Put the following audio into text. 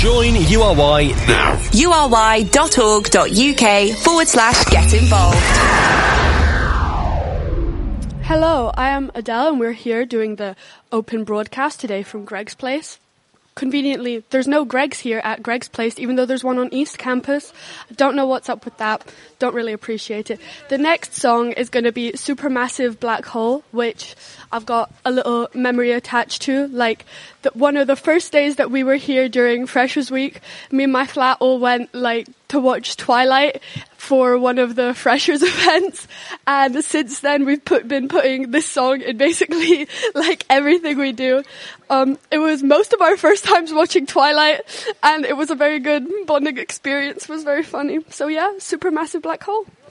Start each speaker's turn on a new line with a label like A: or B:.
A: Join URY now.
B: ury.org.uk/get involved.
C: Hello, I am Adele and we're here doing the open broadcast today from Greg's Place. Conveniently, there's no Greg's here at Greg's Place, even though there's one on East Campus. I don't know what's up with that. Don't really appreciate it. The next song is going to be Supermassive Black Hole, which I've got a little memory attached to. Like, one of the first days that we were here during Freshers Week, me and my flat all went, to watch Twilight for one of the Freshers events. And since then, we've been putting this song in basically, everything we do. It was most of our first times watching Twilight, and it was a very good bonding experience. It was very funny. So yeah, Supermassive Black Hole.